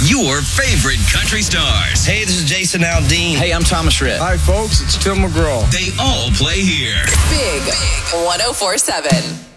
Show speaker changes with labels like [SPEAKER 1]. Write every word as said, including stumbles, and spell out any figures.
[SPEAKER 1] Your favorite country stars.
[SPEAKER 2] Hey, this is Jason Aldean.
[SPEAKER 3] Hey, I'm Thomas Rhett.
[SPEAKER 4] Hi, folks. It's Tim McGraw.
[SPEAKER 1] They all play here.
[SPEAKER 5] Big one oh four seven.